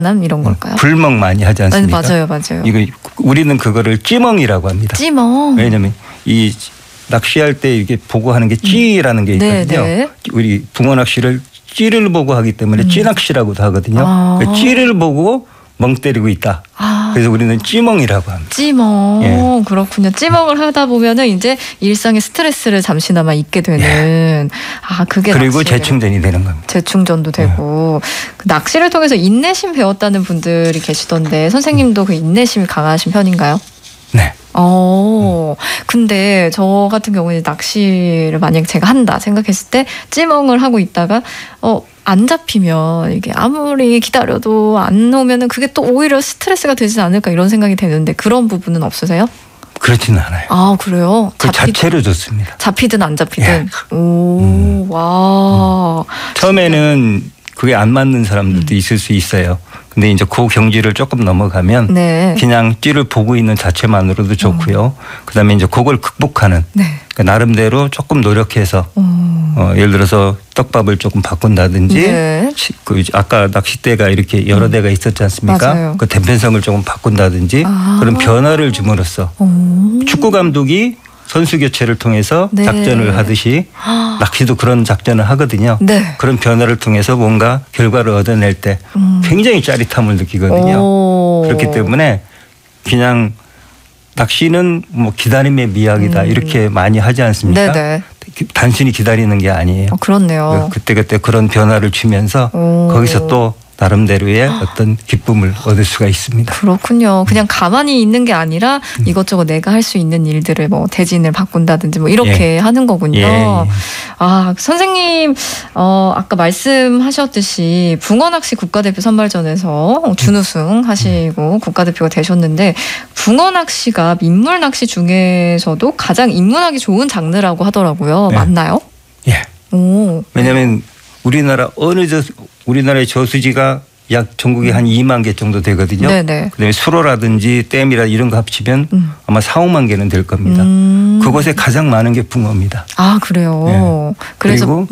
이런 걸까요? 불멍 많이 하지 않습니까? 맞아요, 맞아요. 이거 우리는 그거를 찌멍이라고 합니다. 찌멍. 왜냐하면 이 낚시할 때 이게 보고 하는 게 찌라는 게 있거든요. 네. 우리 붕어 낚시를 찌를 보고 하기 때문에 찌낚시라고도 하거든요. 그 찌를 보고 멍 때리고 있다. 그래서 우리는 찌멍이라고 합니다. 찌멍. 예. 그렇군요. 찌멍을 하다 보면은 이제 일상의 스트레스를 잠시나마 잊게 되는. 예. 그게 그리고 낚시예요. 재충전이 되는 겁니다. 재충전도 되고. 그 낚시를 통해서 인내심 배웠다는 분들이 계시던데 선생님도 그 인내심이 강하신 편인가요? 네. 근데 저 같은 경우는 낚시를 만약 제가 한다 생각했을 때 찌멍을 하고 있다가 안 잡히면 이게 아무리 기다려도 안 오면은 그게 또 오히려 스트레스가 되지 않을까 이런 생각이 되는데 그런 부분은 없으세요? 그렇지는 않아요. 아, 그래요? 그 자체로 좋습니다. 잡히든 안 잡히든. 예. 오, 와. 처음에는 그게 안 맞는 사람들도 있을 수 있어요. 근데 이제 그 경지를 조금 넘어가면 네. 그냥 찌를 보고 있는 자체만으로도 좋고요. 그다음에 이제 그걸 극복하는 네. 그러니까 나름대로 조금 노력해서 예를 들어서 떡밥을 조금 바꾼다든지 네. 그 아까 낚싯대가 이렇게 여러 대가 있었지 않습니까? 맞아요. 그 대편성을 조금 바꾼다든지 그런 변화를 줌으로써 축구 감독이 선수 교체를 통해서 네. 작전을 하듯이 낚시도 그런 작전을 하거든요. 네. 그런 변화를 통해서 뭔가 결과를 얻어낼 때 굉장히 짜릿함을 느끼거든요. 그렇기 때문에 그냥 낚시는 뭐 기다림의 미학이다 이렇게 많이 하지 않습니까? 네네. 단순히 기다리는 게 아니에요. 그렇네요. 그때그때 그런 변화를 주면서 거기서 또 나름대로의 어떤 기쁨을 얻을 수가 있습니다. 그렇군요. 그냥 가만히 있는 게 아니라 이것저것 내가 할 수 있는 일들을 뭐 대진을 바꾼다든지 뭐 이렇게 하는 거군요. 예. 선생님 아까 말씀하셨듯이 붕어 낚시 국가대표 선발전에서 준우승 하시고 국가대표가 되셨는데 붕어 낚시가 민물 낚시 중에서도 가장 입문하기 좋은 장르라고 하더라고요. 네. 맞나요? 예. 오. 왜냐하면 우리나라의 저수지가 약 전국에 한 2만 개 정도 되거든요. 네네. 그다음에 수로라든지 댐이라 이런 거 합치면 아마 4, 5만 개는 될 겁니다. 그곳에 가장 많은 게 붕어입니다. 아, 그래요. 네. 그래서 그리고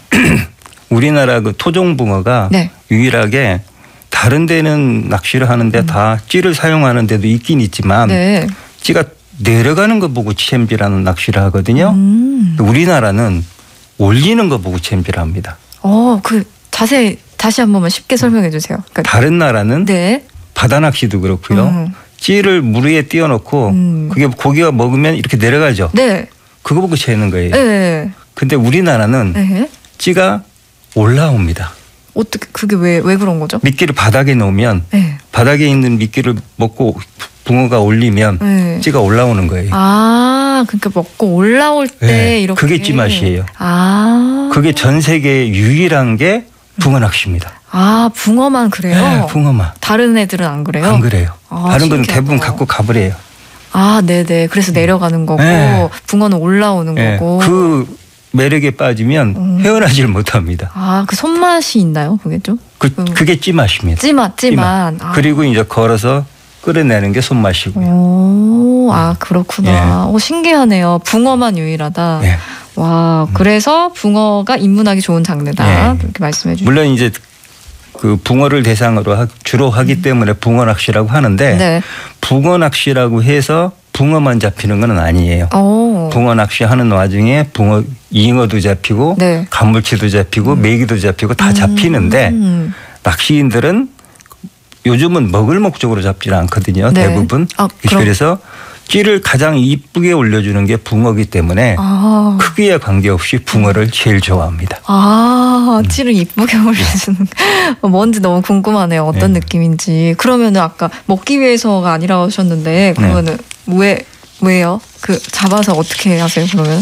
우리나라 그 토종붕어가 네. 유일하게 다른 데는 낚시를 하는데 다 찌를 사용하는 데도 있긴 있지만 네. 찌가 내려가는 거 보고 챔비라는 낚시를 하거든요. 우리나라는 올리는 거 보고 챔비를 합니다. 그 자세히 다시 한 번만 쉽게 설명해 주세요. 그러니까 다른 나라는 네. 바다 낚시도 그렇고요. 찌를 물 위에 띄워놓고 그게 고기가 먹으면 이렇게 내려가죠. 네. 그거 보고 채는 거예요. 네. 근데 우리나라는 네. 찌가 올라옵니다. 어떻게 그게 왜 그런 거죠? 미끼를 바닥에 놓으면 네. 바닥에 있는 미끼를 먹고 붕어가 올리면 네. 찌가 올라오는 거예요. 그러니까 먹고 올라올 때 네. 이렇게 그게 찌맛이에요. 아. 그게 전 세계에 유일한 게 붕어 낚시입니다. 아, 붕어만 그래요? 네, 붕어만. 다른 애들은 안 그래요? 안 그래요. 다른 건 신기하다. 대부분 갖고 가버려요. 아, 네네. 그래서 내려가는 거고 네. 붕어는 올라오는 네. 거고. 그 매력에 빠지면 헤어나질 못합니다. 그 손맛이 있나요? 그게 좀? 그게 찌맛입니다. 찌맛. 그리고 이제 걸어서 끓여내는 게 손맛이고요. 오, 그렇구나. 신기하네요. 붕어만 유일하다. 예. 와, 그래서 붕어가 입문하기 좋은 장르다. 이렇게 말씀해 주시죠. 물론 이제 그 붕어를 대상으로 주로 하기 때문에 붕어 낚시라고 하는데 네. 붕어 낚시라고 해서 붕어만 잡히는 건 아니에요. 오. 붕어 낚시하는 와중에 잉어도 잡히고 네. 간물치도 잡히고 메기도 잡히고 다 잡히는데 낚시인들은 요즘은 먹을 목적으로 잡지는 않거든요. 네. 대부분. 그래서 찌를 가장 이쁘게 올려주는 게 붕어이기 때문에 크기에 관계없이 붕어를 제일 좋아합니다. 찌를 이쁘게 올려주는 뭔지 너무 궁금하네요. 어떤 느낌인지. 그러면은 아까 먹기 위해서가 아니라고 하셨는데 그러면은 왜요? 잡아서 어떻게 하세요? 그러면?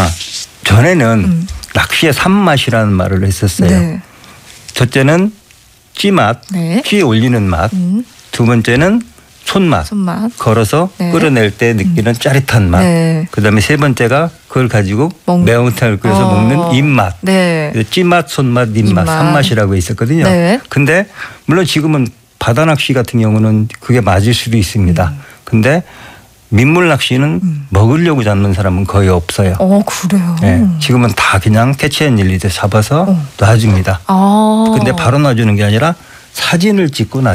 전에는 낚시의 산맛이라는 말을 했었어요. 네. 첫째는 찌맛, 네. 찌에 올리는 맛. 두 번째는 손맛. 걸어서 네. 끓여낼 때 느끼는 짜릿한 맛. 네. 그다음에 세 번째가 그걸 가지고 매운탕을 끓여서 먹는 입맛. 네. 찌맛, 손맛, 입맛, 산맛이라고 있었거든요. 네. 근데 물론 지금은 바다 낚시 같은 경우는 그게 맞을 수도 있습니다. 근데 민물 낚시는 먹으려고 잡는 사람은 거의 없어요. 그래요? 네. 지금은 다 그냥 캐치앤 릴리즈 잡아서 놔줍니다. 근데 바로 놔주는 게 아니라 사진을 찍고 놔.